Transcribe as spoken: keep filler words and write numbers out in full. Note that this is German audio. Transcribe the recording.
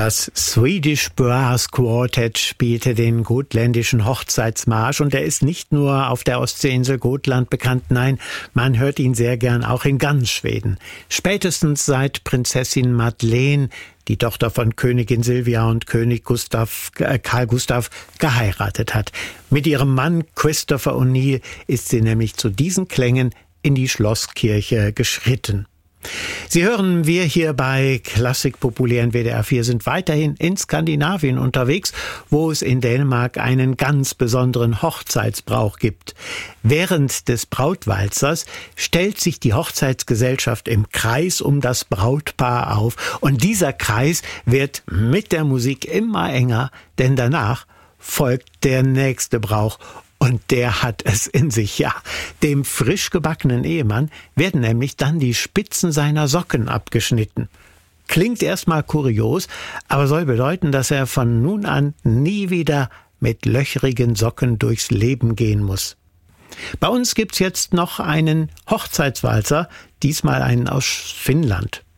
Das Swedish Brass Quartet spielte den gotländischen Hochzeitsmarsch und er ist nicht nur auf der Ostseeinsel Gotland bekannt, nein, man hört ihn sehr gern auch in ganz Schweden. Spätestens seit Prinzessin Madeleine, die Tochter von Königin Silvia und König Gustav, äh, Karl Gustav, geheiratet hat. Mit ihrem Mann Christopher O'Neill ist sie nämlich zu diesen Klängen in die Schlosskirche geschritten. Sie hören, wir hier bei Klassik Populär in W D R vier sind weiterhin in Skandinavien unterwegs, wo es in Dänemark einen ganz besonderen Hochzeitsbrauch gibt. Während des Brautwalzers stellt sich die Hochzeitsgesellschaft im Kreis um das Brautpaar auf und dieser Kreis wird mit der Musik immer enger, denn danach folgt der nächste Brauch. Und der hat es in sich, ja. Dem frisch gebackenen Ehemann werden nämlich dann die Spitzen seiner Socken abgeschnitten. Klingt erstmal kurios, aber soll bedeuten, dass er von nun an nie wieder mit löchrigen Socken durchs Leben gehen muss. Bei uns gibt's jetzt noch einen Hochzeitswalzer, diesmal einen aus Finnland.